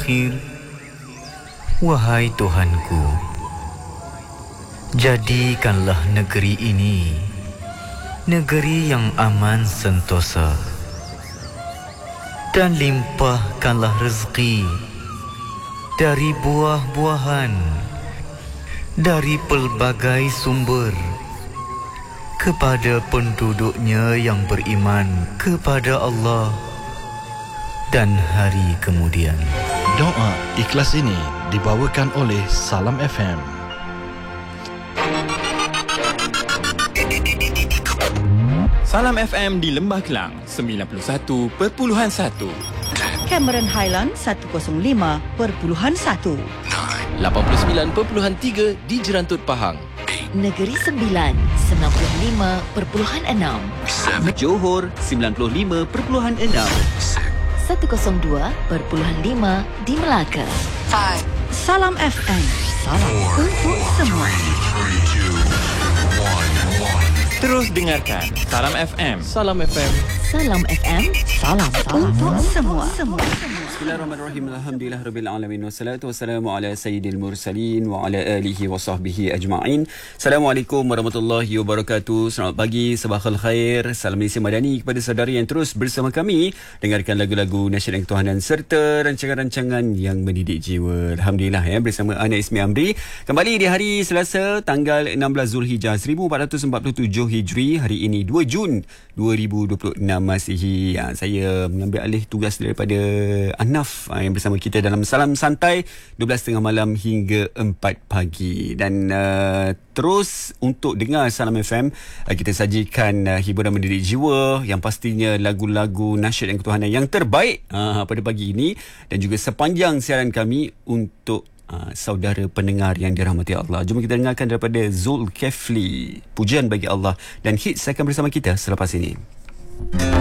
akhir. Wahai Tuhanku, jadikanlah negeri ini negeri yang aman sentosa, dan limpahkanlah rezeki dari buah-buahan, dari pelbagai sumber, kepada penduduknya yang beriman kepada Allah dan hari kemudian. Doa ikhlas ini dibawakan oleh Salam FM. Salam FM di Lembah Kelang 91.1. Cameron Highland 105.1. 89.3 di Jerantut Pahang. Negeri Sembilan 95.6. Johor 95.6. 102.5 di Melaka. Salam FM. Salam untuk semua. Terus dengarkan Salam FM. Salam FM. Salam FM. Salam Untuk semua. Bismillahirrahmanirrahim. Alhamdulillah rabbil alamin wassalatu wassalamu ala sayyidil mursalin wa ala alihi wa sahbihi ajma'in. Assalamualaikum warahmatullahi wabarakatuh. Selamat pagi, sabahul khair. Salam Malaysia Madani kepada saudari yang terus bersama kami dengarkan lagu-lagu nasyid dan ketuhanan serta rancangan-rancangan yang mendidik jiwa. Alhamdulillah bersama Ana Ismi Amri kembali di hari Selasa tanggal 16 Zulhijjah 1447 Hijri. Hari ini 2 Jun 2026 Masihi. Saya mengambil alih tugas daripada Anaf yang bersama kita dalam Salam Santai 12.30 malam hingga 4 pagi. Dan terus untuk dengar Salam FM, kita sajikan hiburan mendidik jiwa yang pastinya lagu-lagu nasyid dan ketuhanan yang terbaik pada pagi ini, dan juga sepanjang siaran kami untuk saudara pendengar yang dirahmati Allah. Jom kita dengarkan daripada Zulkifli, Pujian Bagi Allah, dan hits akan bersama kita selepas ini.